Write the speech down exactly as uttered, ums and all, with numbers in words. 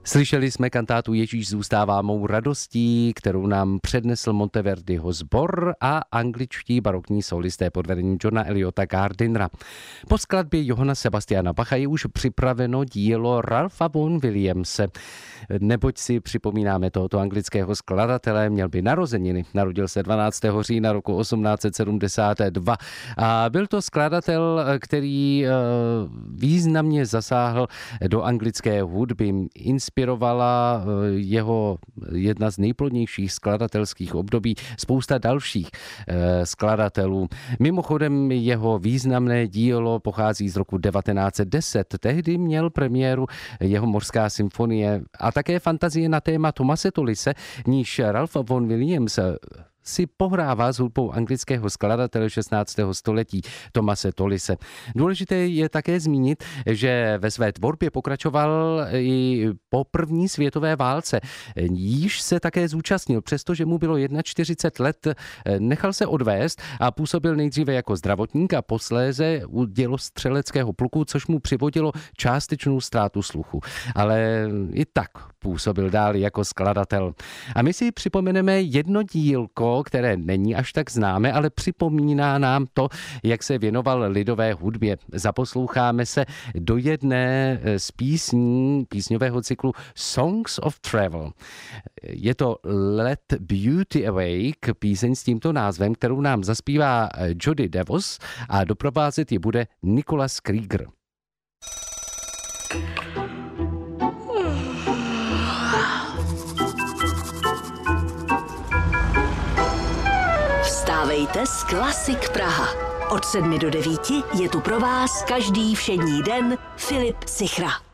Slyšeli jsme kantátu Ježíš zůstává mou radostí, kterou nám přednesl Monteverdiho sbor a angličtí barokní solisté pod vedením Johna Eliota Gardinera. Po skladbě Johanna Sebastiana Bacha je už připraveno dílo Ralpha Vaughan Williamse. Neboť si připomínáme tohoto anglického skladatele, měl by narozeniny. Narodil se dvanáctého října roku osmnáct set sedmdesát dva a byl to skladatel, který významně zasáhl do anglické hudby. Inspirovala jeho jedna z nejplodnějších skladatelských období spousta dalších skladatelů. Mimochodem jeho významné dílo pochází z roku devatenáct set deset. Tehdy měl premiéru jeho Mořská symfonie a také fantazie na téma Thomase Tullise, níž Ralph Vaughan Williams si pohrává s hudbou anglického skladatele šestnáctého století Thomase Tullise. Důležité je také zmínit, že ve své tvorbě pokračoval i po první světové válce. Jíž se také zúčastnil, přestože mu bylo čtyřicet jedna let, nechal se odvést a působil nejdříve jako zdravotník a posléze u dělostřeleckého pluku, což mu přivodilo částečnou ztrátu sluchu. Ale i tak působil dál jako skladatel. A my si připomeneme jedno dílko, které není až tak známé, ale připomíná nám to, jak se věnoval lidové hudbě. Zaposloucháme se do jedné z písní písňového cyklu Songs of Travel. Je to Let Beauty Awake, píseň s tímto názvem, kterou nám zaspívá Jody DeVos a doprovázet ji bude Nicholas Krieger. Vstávejte s Klasik Praha. Od sedmi do devíti je tu pro vás každý všední den Filip Sichra.